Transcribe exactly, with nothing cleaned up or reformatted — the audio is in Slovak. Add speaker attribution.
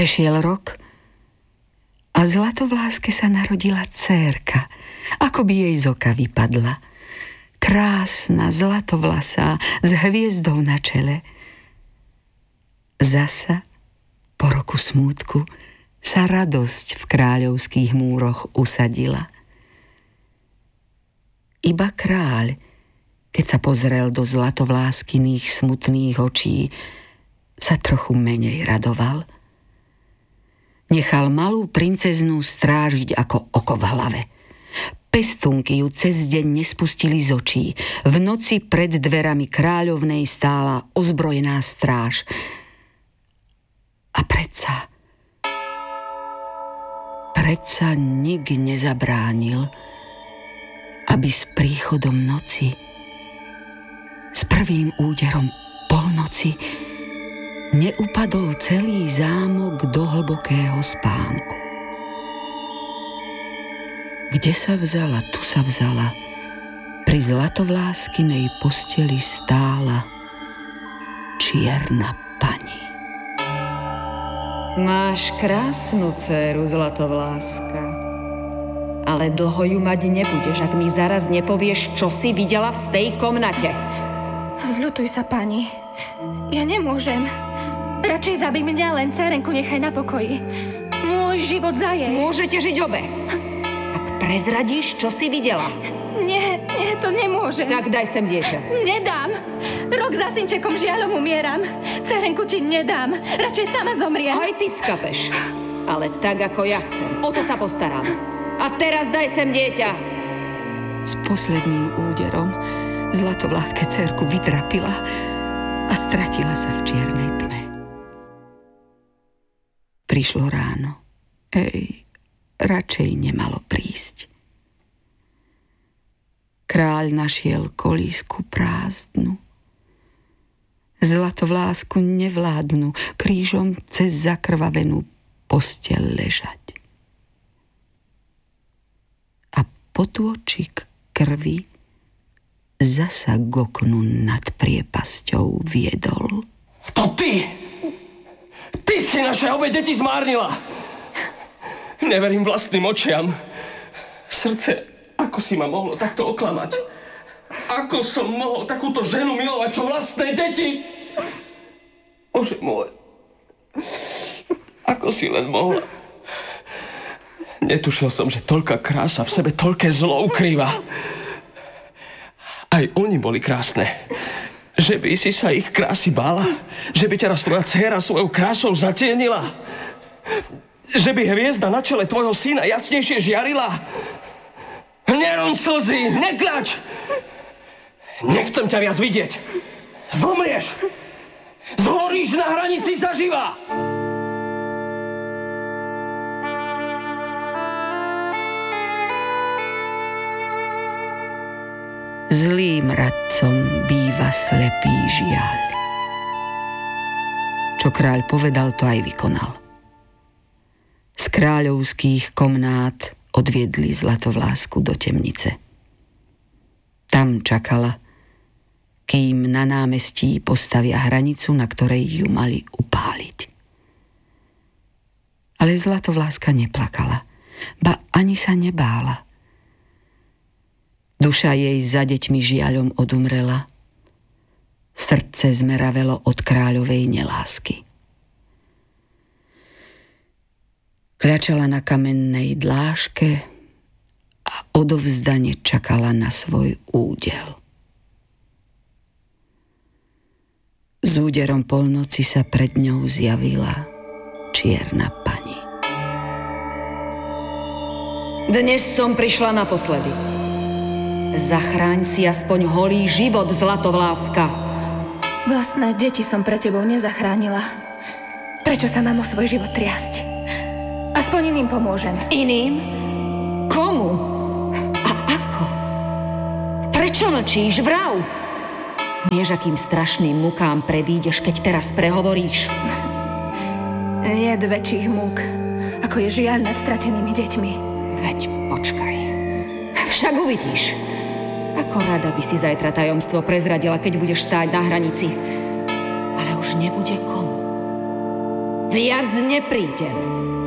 Speaker 1: Prešiel rok a Zlatovláske sa narodila dcérka, ako by jej z oka vypadla. Krásna, zlatovlasá, s hviezdou na čele. Zasa, po roku smútku, sa radosť v kráľovských múroch usadila. Iba kráľ, keď sa pozrel do Zlatovláskyných smutných očí, sa trochu menej radoval. Nechal malú princeznú strážiť ako oko v hlave. Pestunky ju cez deň nespustili z očí. V noci pred dverami kráľovnej stála ozbrojená stráž. A predsa, predsa nik nezabránil, aby s príchodom noci, s prvým úderom polnoci, neupadol celý zámok do hlbokého spánku. Kde sa vzala, tu sa vzala, pri Zlatovláskynej posteli stála čierna pani.
Speaker 2: Máš krásnu dcéru, Zlatovláska, ale dlho ju mať nebudeš, ak mi zaraz nepovieš, čo si videla v tej komnate.
Speaker 3: Zľutuj sa, pani. Ja nemôžem. Radšej zabij mňa, len dcérenku nechaj na pokoji. Môj život za jej.
Speaker 2: Môžete žiť obe. Ak prezradíš, čo si videla.
Speaker 3: Nie, nie, to nemôžem.
Speaker 2: Tak daj sem dieťa.
Speaker 3: Nedám. Rok za synčekom žiaľom umieram. Dcérenku ti nedám. Radšej sama zomriem.
Speaker 2: Aj ty skapeš. Ale tak, ako ja chcem. O to sa postaram. A teraz daj sem dieťa.
Speaker 1: S posledným úderom Zlatovláske dcérku vydrapila a stratila sa v čiernej tme. Prišlo ráno. Ej, radšej nemalo prísť. Kráľ našiel kolísku prázdnu. Zlatovlásku nevládnu krížom cez zakrvavenú posteľ ležať. A potôčik krvi zasa k oknu nad priepasťou viedol.
Speaker 4: To ty! Ty si naše obe deti zmárnila! Neverím vlastným očiam. Srdce, ako si ma mohlo takto oklamať? Ako som mohol takúto ženu milovať, čo vlastné deti? Bože môj, ako si len mohla? Netušil som, že toľká krása v sebe toľké zlo ukrýva. Aj oni boli krásne. Že by si sa ich krásy bála? Že by ťa raz tvoja dcéra svojou krásou zatienila? Že by hviezda na čele tvojho syna jasnejšie žiarila? Neroň slzy, nekľač! Nechcem ťa viac vidieť. Zomrieš! Zhoríš na hranici zaživa!
Speaker 1: Zlým radcom býva slepý žiaľ. Čo kráľ povedal, to aj vykonal. Z kráľovských komnát odviedli Zlatovlásku do temnice. Tam čakala, kým na námestí postavia hranicu, na ktorej ju mali upáliť. Ale Zlatovláska neplakala, ba ani sa nebála. Duša jej za deťmi žiaľom odumrela. Srdce zmeravelo od kráľovej nelásky. Kľačala na kamennej dláške a odovzdane čakala na svoj údel. S úderom polnoci sa pred ňou zjavila čierna pani.
Speaker 2: Dnes som prišla naposledy. Zachráň si aspoň holý život, Zlatovláska.
Speaker 3: Vlastné deti som pre tebou nezachránila. Prečo sa mám o svoj život triasť? Aspoň iným pomôžem.
Speaker 2: Iným? Komu? A ako? Prečo mlčíš, vrav? Vieš, akým strašným mukám predídeš, keď teraz prehovoríš?
Speaker 3: Nie je väčších múk, ako je žiaľ nad stratenými deťmi.
Speaker 2: Veď počkaj. Však uvidíš. Ako rada by si zajtra tajomstvo prezradila, keď budeš stáť na hranici. Ale už nebude komu. Viac neprídem.